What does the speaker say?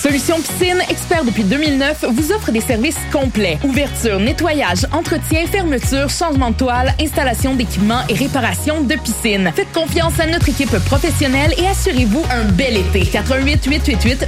Solutions Piscine, expert depuis 2009, vous offre des services complets. Ouverture, nettoyage, entretien, fermeture, changement de toile, installation d'équipements et réparation de piscine. Faites confiance à notre équipe professionnelle et assurez-vous un bel été. 88 888